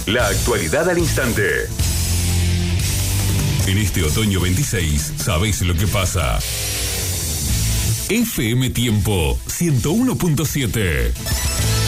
La actualidad al instante. En este otoño 26, ¿sabéis lo que pasa? FM Tiempo 101.7.